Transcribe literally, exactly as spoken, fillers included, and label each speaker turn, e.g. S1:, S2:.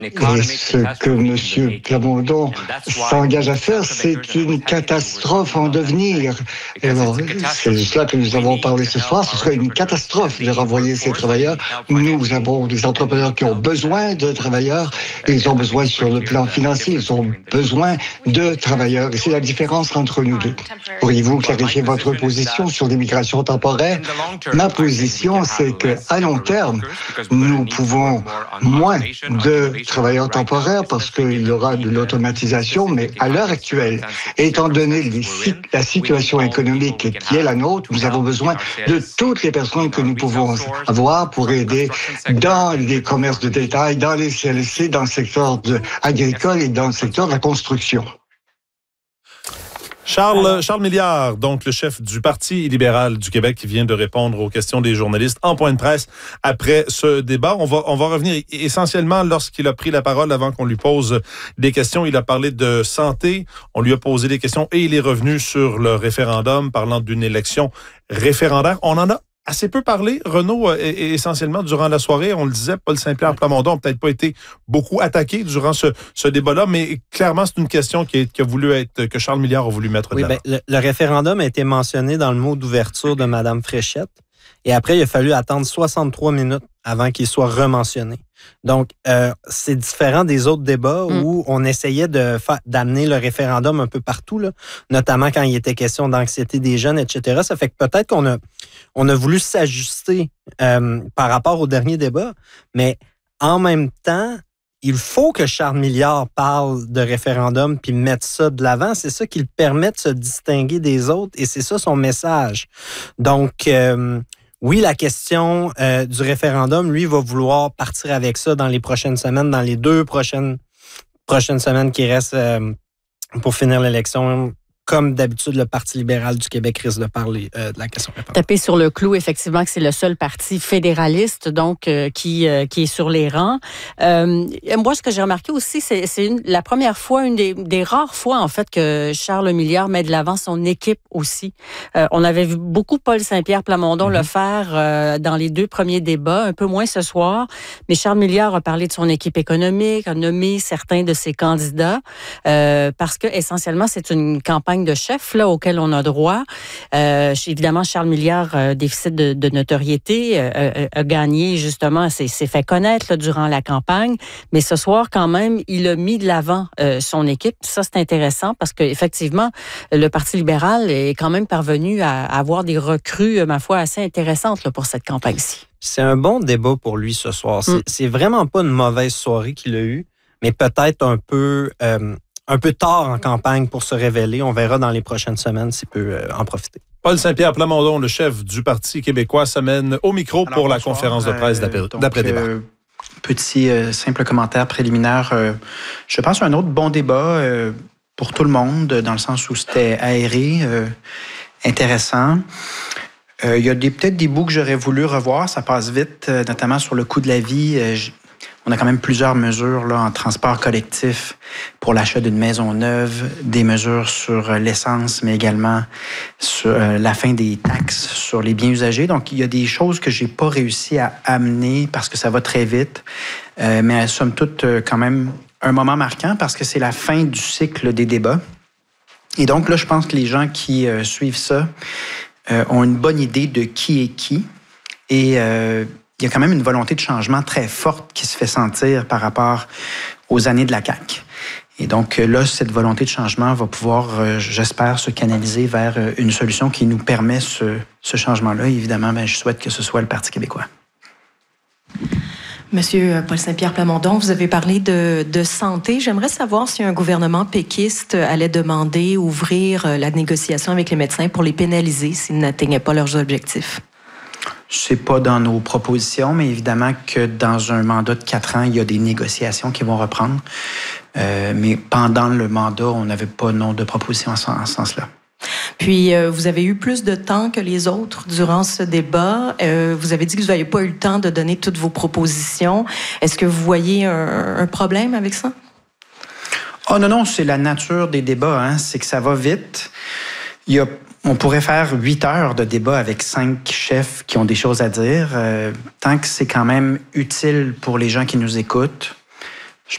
S1: Et ce que M. Plamondon s'engage à faire, c'est une catastrophe en devenir. Et alors, c'est de cela que nous avons parlé ce soir. Ce serait une catastrophe de renvoyer ces travailleurs. Nous avons des entrepreneurs qui ont besoin de travailleurs. Ils ont besoin sur le plan financier. Ils ont besoin de travailleurs. Et c'est la différence entre nous deux. Pourriez-vous clarifier votre position sur l'immigration temporaire? Ma position, c'est qu'à long terme, nous pouvons moins de travailleurs temporaires parce qu'il y aura de l'automatisation, mais à l'heure actuelle, étant donné les, la situation économique qui est la nôtre, nous avons besoin de toutes les personnes que nous pouvons avoir pour aider dans les commerces de détail, dans les C L S C, dans le secteur de, agricole et dans le secteur de la construction.
S2: Charles, Charles Milliard, donc le chef du Parti libéral du Québec, qui vient de répondre aux questions des journalistes en point de presse après ce débat. On va, on va revenir essentiellement lorsqu'il a pris la parole avant qu'on lui pose des questions. Il a parlé de santé, on lui a posé des questions et il est revenu sur le référendum, parlant d'une élection référendaire. On en a assez peu parlé, Renaud, et essentiellement durant la soirée. On le disait, Paul Saint-Pierre Plamondon n'a peut-être pas été beaucoup attaqué durant ce, ce débat-là, mais clairement, c'est une question qui, est, qui a voulu être, que Charles Milliard a voulu mettre
S3: oui,
S2: de l'avant.
S3: Ben, le, le référendum a été mentionné dans le mot d'ouverture de Mme Fréchette, et après, il a fallu attendre soixante-trois minutes avant qu'il soit rementionné. Donc, euh, c'est différent des autres débats mm. où on essayait de fa- d'amener le référendum un peu partout, là, notamment quand il était question d'anxiété des jeunes, et cetera. Ça fait que peut-être qu'on a, on a voulu s'ajuster euh, par rapport au dernier débat, mais en même temps, il faut que Charles Milliard parle de référendum puis mette ça de l'avant. C'est ça qui le permet de se distinguer des autres et c'est ça son message. Donc, euh, oui, la question euh, du référendum, lui, va vouloir partir avec ça dans les prochaines semaines, dans les deux prochaines, prochaines semaines qui restent euh, pour finir l'élection. Comme d'habitude, le Parti libéral du Québec risque de parler euh, de la question référendaire.
S4: Taper sur le clou, effectivement, que c'est le seul parti fédéraliste donc euh, qui euh, qui est sur les rangs. Euh, moi, ce que j'ai remarqué aussi, c'est, c'est une, la première fois, une des, des rares fois, en fait, que Charles Milliard met de l'avant son équipe aussi. Euh, on avait vu beaucoup Paul Saint-Pierre Plamondon mm-hmm. le faire euh, dans les deux premiers débats, un peu moins ce soir, mais Charles Milliard a parlé de son équipe économique, a nommé certains de ses candidats, euh, parce que essentiellement, c'est une campagne de chef là, auquel on a droit. Euh, évidemment, Charles Milliard, euh, déficit de, de notoriété, euh, a gagné justement, s'est, s'est fait connaître là, durant la campagne, mais ce soir, quand même, il a mis de l'avant euh, son équipe. Ça, c'est intéressant parce qu'effectivement, le Parti libéral est quand même parvenu à, à avoir des recrues, ma foi, assez intéressantes là, pour cette campagne-ci.
S3: C'est un bon débat pour lui ce soir. C'est, mm. c'est vraiment pas une mauvaise soirée qu'il a eue, mais peut-être un peu... Euh, un peu tard en campagne pour se révéler. On verra dans les prochaines semaines s'il peut euh, en profiter.
S2: Paul Saint-Pierre Plamondon, le chef du Parti québécois, s'amène au micro Alors, pour la bonsoir, conférence de presse d'après, euh, d'après-débat. Euh,
S5: petit euh, simple commentaire préliminaire. Euh, je pense un autre bon débat euh, pour tout le monde, dans le sens où c'était aéré, euh, intéressant. Euh, il y a des, peut-être des bouts que j'aurais voulu revoir. Ça passe vite, euh, notamment sur le coût de la vie. Euh, On a quand même plusieurs mesures là, en transport collectif pour l'achat d'une maison neuve, des mesures sur l'essence, mais également sur euh, la fin des taxes sur les biens usagés. Donc, il y a des choses que j'ai pas réussi à amener parce que ça va très vite, euh, mais somme toute, euh, quand même, un moment marquant parce que c'est la fin du cycle des débats. Et donc, là, je pense que les gens qui euh, suivent ça euh, ont une bonne idée de qui est qui et... Euh, il y a quand même une volonté de changement très forte qui se fait sentir par rapport aux années de la C A Q. Et donc là, cette volonté de changement va pouvoir, euh, j'espère, se canaliser vers une solution qui nous permet ce, ce changement-là. Et évidemment, ben, je souhaite que ce soit le Parti québécois.
S6: Monsieur Paul Saint-Pierre Plamondon, vous avez parlé de, de santé. J'aimerais savoir si un gouvernement péquiste allait demander ouvrir la négociation avec les médecins pour les pénaliser s'ils n'atteignaient pas leurs objectifs.
S5: C'est pas dans nos propositions, mais évidemment que dans un mandat de quatre ans, il y a des négociations qui vont reprendre. Euh, mais pendant le mandat, on n'avait pas non de proposition en ce, en ce sens-là.
S6: Puis, euh, vous avez eu plus de temps que les autres durant ce débat. Euh, vous avez dit que vous n'avez pas eu le temps de donner toutes vos propositions. Est-ce que vous voyez un, un problème avec ça?
S5: Oh non, non, c'est la nature des débats. Hein. C'est que ça va vite. Il y a On pourrait faire huit heures de débat avec cinq chefs qui ont des choses à dire. Euh, tant que c'est quand même utile pour les gens qui nous écoutent,